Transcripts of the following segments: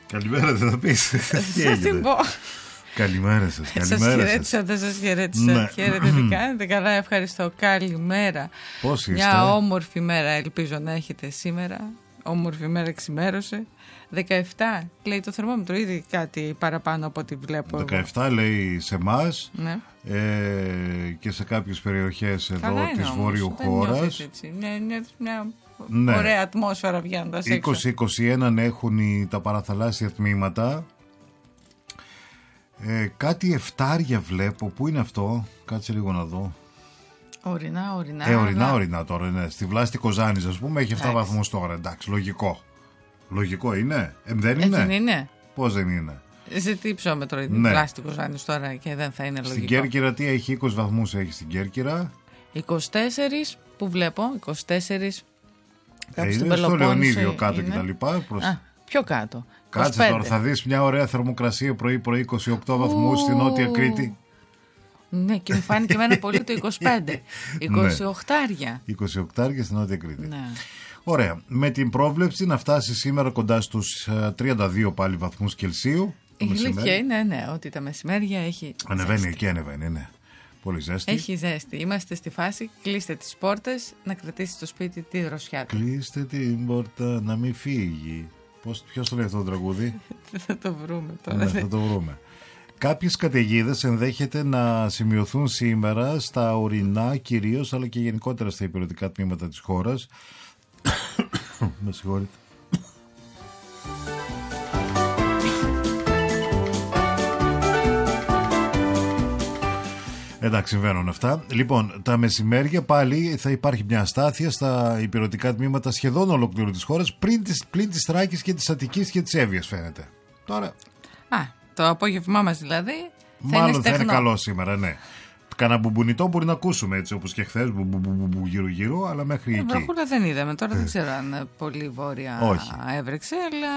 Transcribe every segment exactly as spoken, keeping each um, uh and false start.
Καλημέρα, δεν θα πεις? Θα την πω. Καλημέρα σας. Σας χαιρέτησα, δεν σας χαιρέτησα. Ναι. Χαίρετε, τι κάνετε? Καλά, ευχαριστώ. Καλημέρα. Πώς είστε? Μια όμορφη μέρα ελπίζω να έχετε σήμερα. Όμορφη μέρα ξημέρωσε. δεκαεπτά λέει το θερμόμετρο, ήδη κάτι παραπάνω από ό,τι βλέπω. δεκαεπτά εγώ. Λέει σε εμάς, ναι. ε, και σε κάποιες περιοχές εδώ καλά της βόρειου δεν χώρας. Ναι, ναι, μια ναι. ωραία ατμόσφαιρα βγαίνοντας έξω. είκοσι είκοσι ένα έχουν τα παραθαλάσσια τμήματα. Ε, κάτι εφτάρια βλέπω. Πού είναι αυτό? Κάτσε λίγο να δω. Ορεινά, ορεινά. Ε, ορεινά, αλλά... ορεινά τώρα, ναι. Στη Βλάστη Κοζάνης, ας πούμε, έχει επτά βαθμούς τώρα. Εντάξει, λογικό. Λογικό είναι. Ε, δεν είναι. Έτσι είναι. Πώς δεν είναι? Σε τι ψώμετρο είναι ναι. Βλάστη Κοζάνης τώρα και δεν θα είναι λογικό? Στην Κέρκυρα τι έχει? είκοσι βαθμούς έχει στην Κέρκυρα. είκοσι τέσσερα που βλέπω. είκοσι τέσσερα. Ε, είναι στο Λεωνίδιο κάτω και τα λοιπά. Προς... Α, πιο κάτω. Κάτσε είκοσι πέντε. Τώρα, θα δεις μια ωραία θερμοκρασία πρωί-πρωί, είκοσι οκτώ βαθμούς στην Νότια Κρήτη. Ναι, και μου φάνηκε εμένα πολύ το είκοσι πέντε. είκοσι οκτώ. είκοσι οκτώ στην Νότια Κρήτη. Ναι. Ωραία. Με την πρόβλεψη να φτάσει σήμερα κοντά στους τριάντα δύο πάλι βαθμούς Κελσίου. Η ηλικία είναι, ναι, ότι τα μεσημέρια έχει. Ανεβαίνει ζέστη. Εκεί, ανεβαίνει, ναι. Πολύ ζέστη. Έχει ζέστη. Είμαστε στη φάση. Κλείστε τις πόρτες, να κρατήσει στο σπίτι τη δροσιά του. Κλείστε την πόρτα να μην φύγει. Πώς, ποιος το λέει αυτό το τραγούδι? Θα το βρούμε τώρα. Ναι, θα το βρούμε. Κάποιες καταιγίδες ενδέχεται να σημειωθούν σήμερα στα ορεινά κυρίως, αλλά και γενικότερα στα υπηρετικά τμήματα της χώρας. Με συγχωρείτε. Εντάξει, συμβαίνουν αυτά. Λοιπόν, τα μεσημέρια πάλι θα υπάρχει μια αστάθεια στα υπηρετικά τμήματα σχεδόν ολόκληρου της χώρας, πριν της, πλην της Θράκης και της Αττικής και της Εύβοιας, φαίνεται. Τώρα... Α, το απόγευμά μας δηλαδή θα μάλλον είναι θα είναι καλό σήμερα, ναι. Κανένα μπουμπονιτό μπορεί να ακούσουμε, έτσι όπως και χθες, γύρω-γύρω, αλλά μέχρι εκεί. Βροχούλα δεν είδαμε, τώρα δεν ξέρω αν πολύ βόρεια όχι. Έβρεξε, αλλά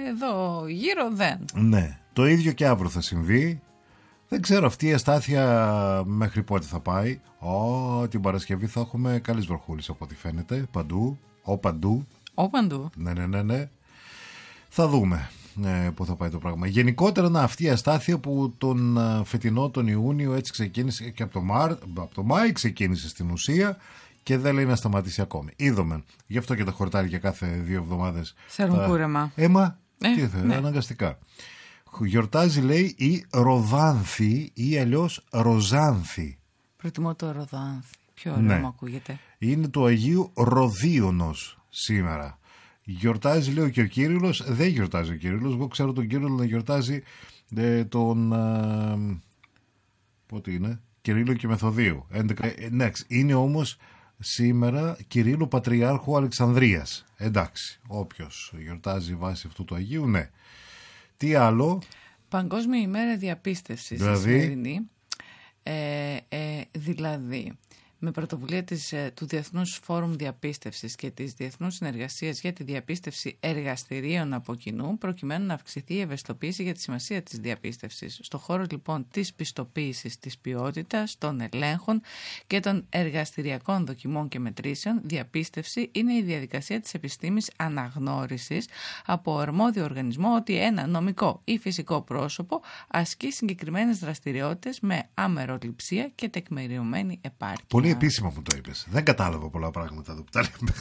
εδώ γύρω δεν. Ναι, το ίδιο και αύριο θα συμβεί. Δεν ξέρω αυτή η αστάθεια μέχρι πότε θα πάει. Ω, την Παρασκευή θα έχουμε καλές βροχούλες από ό,τι φαίνεται, παντού, ο παντού. Ο παντού. Ναι, ναι, ναι, ναι. Θα δούμε ε, πού θα πάει το πράγμα. Γενικότερα να, αυτή η αστάθεια που τον φετινό, τον Ιούνιο, έτσι ξεκίνησε και από το, Μάρ, από το Μάη ξεκίνησε στην ουσία και δεν λέει να σταματήσει ακόμη. Είδαμε. Γι' αυτό και τα χορτάρια κάθε δύο εβδομάδες θέλουν τα... κούρεμα. Έμα, ε, τι θέλει, ναι. αναγκαστικά. Γιορτάζει, λέει, η Ροδάνθη ή αλλιώς Ροζάνθη. Προτιμώ το Ροδάνθη. Πιο ωραίο ναι. μου ακούγεται. Είναι του Αγίου Ροδίωνος σήμερα. Γιορτάζει, λέει, και ο Κύριλλος. Δεν γιορτάζει ο Κύριλλος. Εγώ ξέρω τον Κύριλλο να γιορτάζει ε, τον... Ε, πότε είναι? Κυρίλλο και Μεθοδίου. έντεκα Ε, ναι, είναι όμως σήμερα Κυρίλλου Πατριάρχου Αλεξανδρίας. Εντάξει, όποιος γιορτάζει βάσει αυτού του Αγίου, ναι. Τι άλλο? Παγκόσμια ημέρα διαπίστευσης δηλαδή, σημερινή. Ε, ε, δηλαδή με πρωτοβουλία της, του Διεθνούς Φόρουμ Διαπίστευσης και της Διεθνούς Συνεργασίας για τη Διαπίστευση Εργαστηρίων από κοινού, προκειμένου να αυξηθεί η ευαισθητοποίηση για τη σημασία της διαπίστευσης. Στο χώρο λοιπόν της πιστοποίησης της ποιότητας, των ελέγχων και των εργαστηριακών δοκιμών και μετρήσεων, διαπίστευση είναι η διαδικασία της επιστήμης αναγνώρισης από αρμόδιο οργανισμό ότι ένα νομικό ή φυσικό πρόσωπο ασκεί συγκεκριμένες δραστηριότητες με αμεροληψία και τεκμηριωμένη επάρκεια. Πολύ επίσημα μου το είπες. Δεν κατάλαβα πολλά πράγματα εδώ που τα λέμε.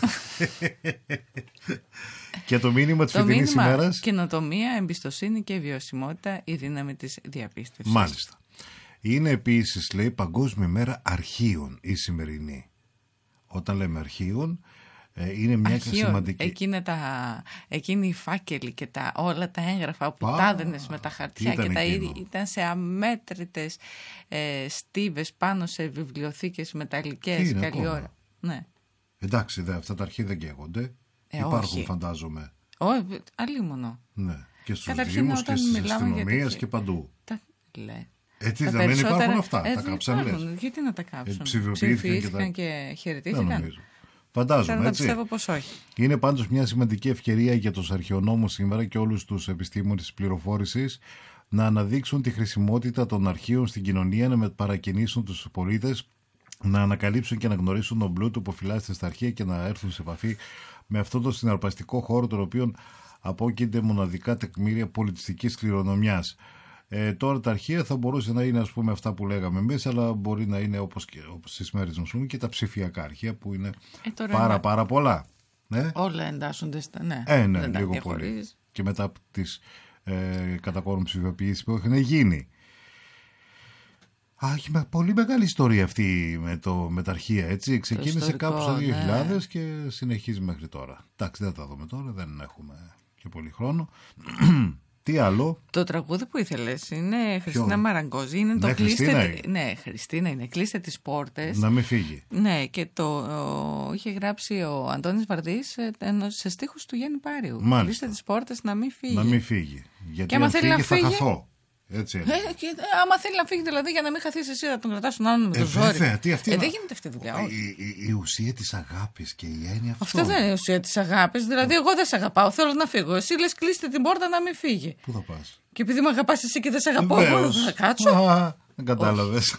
Και το μήνυμα της φετινής ημέρας. Καινοτομία, εμπιστοσύνη και βιωσιμότητα, η δύναμη της διαπίστευσης. Μάλιστα. Είναι επίσης, λέει, Παγκόσμια ημέρα αρχείων η σημερινή. Όταν λέμε αρχείων, είναι μια αρχείων, σημαντική. Εκείνη, τα, εκείνη οι φάκελοι και τα, όλα τα έγγραφα που τα έδαινες με τα χαρτιά και τα ίδια ήταν σε αμέτρητες ε, στίβες πάνω σε βιβλιοθήκες μεταλλικές καλή ώρα. Ναι. Εντάξει, δε, αυτά τα αρχεία δεν καίγονται. Ε, Υπάρχουν, όχι. Φαντάζομαι. Όχι, αλίμονο. Ναι. Και στους δήμους και στις αστυνομίες και παντού. Τα... Λέει. Έτσι δεν περισσότερα... υπάρχουν αυτά. Ε, τα κάψαν, λες. Γιατί να τα κάψουν. Ε, ψηφιοποιήθηκαν και, τα... και χαιρετήθηκαν. Φαντάζομαι, έτσι. Πιστεύω πως όχι. Είναι πάντως μια σημαντική ευκαιρία για τους αρχαιονόμους σήμερα και όλους τους επιστήμονες της πληροφόρησης να αναδείξουν τη χρησιμότητα των αρχείων στην κοινωνία, να παρακινήσουν τους πολίτες να ανακαλύψουν και να γνωρίσουν τον πλούτο που φυλάσσεται στα αρχεία και να έρθουν σε επαφή με αυτόν τον συναρπαστικό χώρο, τον οποίο απόκεινται μοναδικά τεκμήρια πολιτιστικής κληρονομιάς. Ε, τώρα τα αρχεία θα μπορούσε να είναι, ας πούμε, αυτά που λέγαμε εμείς, αλλά μπορεί να είναι όπως, και, όπως στις μέρες μας πούμε, και τα ψηφιακά αρχεία που είναι ε, πάρα είναι... πάρα πολλά. Ναι. Όλα εντάσσονται στα... Ναι, ε, ναι λίγο πολύ. Και μετά από τις ε, κατά κόρον ψηφιοποιήσεις που έχουν γίνει. Α, έχει πολύ μεγάλη ιστορία αυτή με, το, με τα αρχεία, έτσι. Ξεκίνησε ιστορικό, κάπου στο δύο χιλιάδες, ναι, και συνεχίζει μέχρι τώρα. Εντάξει, δεν τα δούμε τώρα, δεν έχουμε και πολύ χρόνο. Τι άλλο? Το τραγούδι που ήθελες είναι Χριστίνα Μαραγκόζη. Είναι το ναι, κλείστε. Χριστίνα. Ναι, Χριστίνα είναι. Κλείστε τις πόρτες. Να μην φύγει. Ναι, και το ο, είχε γράψει ο Αντώνης Βαρδής σε στίχους του Γιάννη Πάριου. Μάλιστα. Κλείστε τις πόρτες να μην φύγει. Να μην φύγει. Γιατί και άμα αν θέλει φύγει, να θα φύγει, χαθώ. Έτσι είναι. Ε, και, άμα θέλει να φύγει, δηλαδή, για να μην χαθείς εσύ, θα τον κρατάς τον άλλον με το ε, ζόρι. Βέβαια, τι αυτή ε, να... δεν γίνεται αυτή η δουλειά. Η, η, η ουσία της αγάπης και η έννοια αυτό. Αυτό δεν είναι η ουσία της αγάπης. Δηλαδή, εγώ δεν σε αγαπάω, θέλω να φύγω. Εσύ λες κλείστε την πόρτα να μην φύγει. Πού θα πας? Και επειδή με αγαπάς εσύ και δεν σε αγαπάω, εγώ θα κάτσω. Α, δεν κατάλαβες.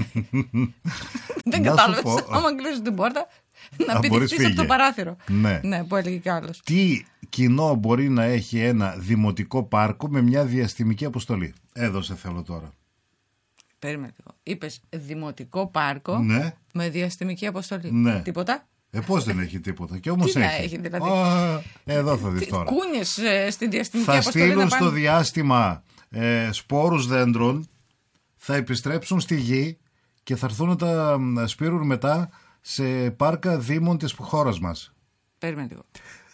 Δεν κατάλαβες. Άμα κλείσω την πόρτα, να πηδηχτείς από το παράθυρο. Ναι. Ναι, που έλεγε κι άλλος. Τι κοινό μπορεί να έχει ένα δημοτικό πάρκο με μια διαστημική αποστολή? Έδωσε θέλω τώρα. Περίμενε λίγο. Είπες δημοτικό πάρκο, ναι, με διαστημική αποστολή. Ναι. Τίποτα? Ε, πώς δεν έχει τίποτα? Και όμως τι έχει. Να έχει δηλαδή. Α, εδώ θα δεις τώρα. Κούνιες ε, στην διαστημική θα αποστολή. Θα στείλουν να στο διάστημα ε, σπόρους δέντρων, θα επιστρέψουν στη γη και θα έρθουν να τα σπείρουν μετά σε πάρκα δήμων της χώρας μας. Περίμενε λίγο.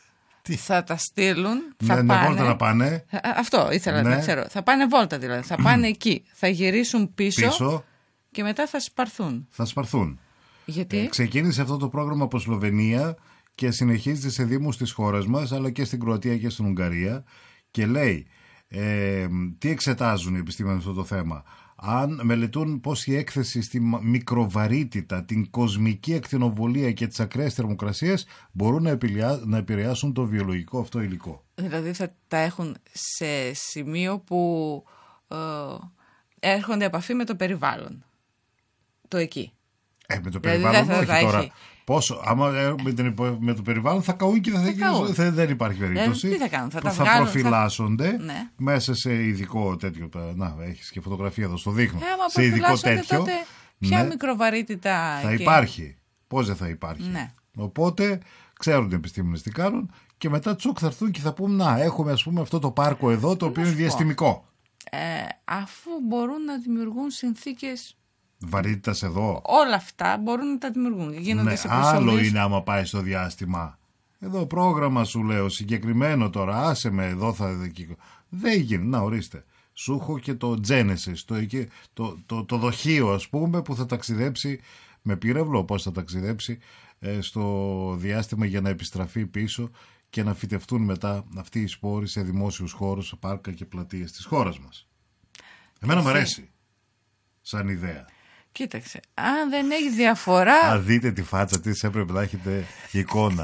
Θα τα στείλουν, θα ναι, πάνε... Ναι, βόλτα να πάνε. Αυτό ήθελα ναι. να ξέρω. Θα πάνε βόλτα δηλαδή. Θα πάνε εκεί. Θα γυρίσουν πίσω, πίσω και μετά θα σπαρθούν. Θα σπαρθούν. Γιατί? Ε, ξεκίνησε αυτό το πρόγραμμα από Σλοβενία και συνεχίζεται σε δήμους της χώρας μας, αλλά και στην Κροατία και στην Ουγγαρία. Και λέει, ε, τι εξετάζουν οι επιστήμονες αυτό το θέμα? Αν μελετούν πώς η έκθεση στη μικροβαρύτητα, την κοσμική ακτινοβολία και τις ακραίες θερμοκρασίες μπορούν να, επηρεά, να επηρεάσουν το βιολογικό αυτό υλικό. Δηλαδή θα τα έχουν σε σημείο που ε, έρχονται επαφή με το περιβάλλον. Το εκεί. Ε, με το δηλαδή περιβάλλον όχι θα τώρα. Έχει... Πόσο, άμα ε, με, την, με το περιβάλλον θα καούν και θα, θα, καούν. θα δεν υπάρχει περίπτωση. Ε, τι θα κάνουν, θα τα θα βγάλουν, προφυλάσσονται θα... Ναι. μέσα σε ειδικό τέτοιο. Να, έχεις και φωτογραφία εδώ, στο δείχνω. Ε, σε ειδικό τέτοιο. Τότε, ποια ναι, μικροβαρύτητα. Θα και... υπάρχει. Πώς δεν θα υπάρχει. Ναι. Οπότε ξέρουν οι επιστήμονες τι κάνουν και μετά τσουκ θα έρθουν και θα πούμε, να, έχουμε ας πούμε αυτό το πάρκο εδώ το οποίο είναι διαστημικό. Ε, αφού μπορούν να δημιουργούν συνθήκες. Βαρύτητας εδώ. Όλα αυτά μπορούν να τα δημιουργούν. Γίνονται ναι, σε άλλο είναι άμα πάει στο διάστημα. Εδώ πρόγραμμα σου λέω συγκεκριμένο τώρα. Άσε με εδώ θα. Δεν γίνει. Να ορίστε. Σου έχω και το Genesis, το, το, το, το, το δοχείο ας πούμε που θα ταξιδέψει με πύραυλο. Πώς θα ταξιδέψει ε, στο διάστημα για να επιστραφεί πίσω και να φυτευτούν μετά αυτοί οι σπόροι σε δημόσιους χώρους, σε πάρκα και πλατείες της χώρας μας. Εμένα μου αρέσει σαν ιδέα. Κοίταξε, αν δεν έχει διαφορά... Α, δείτε τη φάτσα της, έπρεπε να έχετε εικόνα.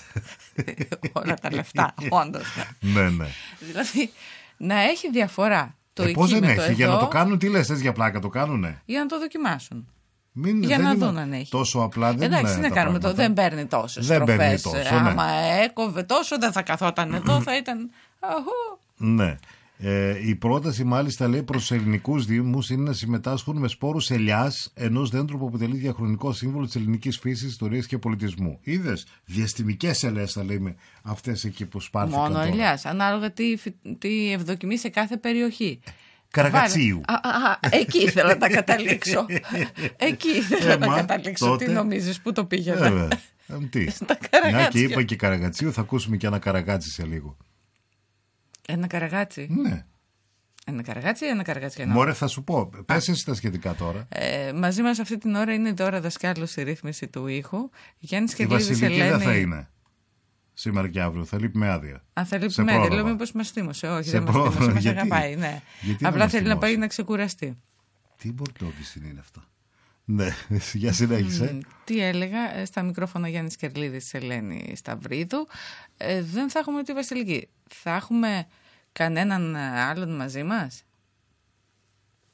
Όλα τα λεφτά, όντως. Ναι, ναι. Δηλαδή, να έχει διαφορά το ε, εκεί πώς δεν με έχει, το εδώ, για να το κάνουν, τι λες, θες για πλάκα το κάνουνε. Για να το δοκιμάσουν. Μην, για να δουν αν έχει. Τόσο απλά δεν εντάξει, είναι. Εντάξει, τι να κάνουμε, το, δεν παίρνει τόσο δεν στροφές. Παίρνει τόσο, ναι. Άμα έκοβε τόσο, δεν θα καθόταν εδώ, θα ήταν... Αχού. Ναι. Ε, η πρόταση μάλιστα λέει προς ελληνικούς δήμους είναι να συμμετάσχουν με σπόρους ελιάς ενός δέντρου που αποτελεί διαχρονικό σύμβολο της ελληνικής φύσης, ιστορίας και πολιτισμού. Είδες, διαστημικές ελιές θα λέμε αυτές εκεί που σπάρθηκαν. Μόνο τώρα. ελιάς, ανάλογα τι, τι ευδοκιμεί σε κάθε περιοχή. Καραγατσίου. Α, α, α, εκεί ήθελα να τα καταλήξω. Εκεί ήθελα να καταλήξω. Τότε... Τι νομίζεις, πού το πήγαινα. Ε, ε, τι. Μια και είπα και Καραγατσίου, θα ακούσουμε και ένα Καραγάτσι σε λίγο. Ένα Καραγάτσι. Ναι. Ένα Καραγάτσι ή ένα Καραγατσιανό. Μωρέ, θα σου πω. Πες εσύ τα σχετικά τώρα. Ε, μαζί μας αυτή την ώρα είναι η Δώρα Δασκάλου στη ρύθμιση του ήχου. Γιάννης Κερλίδης, η Βασιλική Ελένη... δεν θα είναι. Σήμερα και αύριο. Θα λείπει με άδεια. Αν θα λείπει με άδεια. Λέω μήπως μας θύμωσε. Όχι, σε δεν μας θύμωσε. Μας αγαπάει. Ναι. Απλά θέλει να πάει να ξεκουραστεί. Τι μπορτόβηση είναι αυτά. Ναι, για συνέχισε. Mm, τι έλεγα, στα μικρόφωνα Γιάννης Κερλίδης, Ελένη Σταυρίδου. Ε, δεν θα έχουμε τη Βασιλική. Θα έχουμε κανέναν άλλον μαζί μας.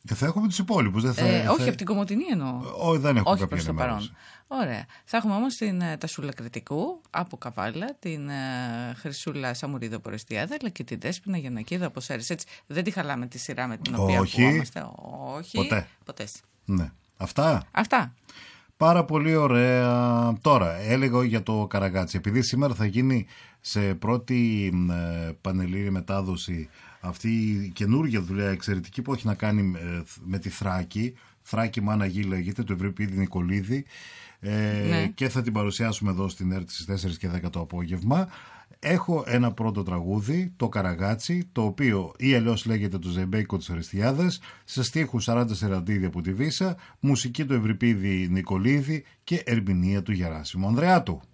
Θα έχουμε τους υπόλοιπους. Δεν θα, ε, θα... Όχι, από την Κομοτηνή εννοώ. Όχι, δεν έχω όχι κάποια προς το ενημέρωση. παρόν. Ωραία. Θα έχουμε όμως την Τασούλα Κρητικού από Καβάλα, την uh, Χρυσούλα Σαμουρίδου από Ρεστιάδα, αλλά και την Δέσποινα Γιαννακίδα από Σέρες. Έτσι, δεν τη χαλάμε τη σειρά με την οποία όχι. ακουγόμαστε. Όχι. Ποτέ. Ποτέ. Ναι. Αυτά. Αυτά. Πάρα πολύ ωραία. Τώρα, έλεγα για το Καραγκάτσι. Επειδή σήμερα θα γίνει σε πρώτη ε, πανελλήνια μετάδοση αυτή η καινούργια δουλειά εξαιρετική που έχει να κάνει ε, με τη Θράκη. Θράκη Μάνα Γη λέγεται, του Ευρυπίδη Νικολίδη. Ε, ναι. Και θα την παρουσιάσουμε εδώ στην ΕΡΤ στις τέσσερις και δέκα το απόγευμα. Έχω ένα πρώτο τραγούδι, το Καραγκάτσι, το οποίο ή αλλιώς λέγεται το Ζεμπέικο της Αριστιάδας, σε στίχους σαράντα Σεραντίδη από τη Βύσσα, μουσική του Ευρυπίδη Νικολίδη και ερμηνεία του Γεράσιμου Ανδρεάτου.